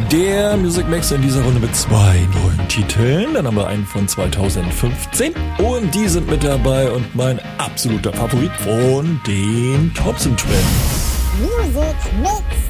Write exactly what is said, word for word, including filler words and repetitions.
Der Music Mix in dieser Runde mit zwei neuen Titeln. Dann haben wir einen von zweitausendfünfzehn und die sind mit dabei und mein absoluter Favorit von den Thompson Twins. Music Mix.